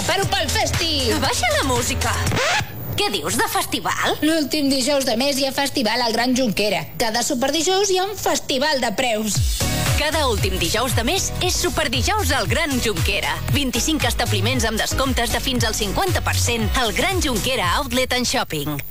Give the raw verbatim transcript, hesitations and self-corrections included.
Preparo pel festi! Baixa la música! Què dius de festival? L'últim dijous de mes hi ha festival al Gran Junquera. Cada superdijous hi ha un festival de preus. Cada últim dijous de mes és superdijous al Gran Junquera. vint-i-cinc establiments amb descomptes de fins al cinquanta per cent al Gran Junquera Outlet and Shopping.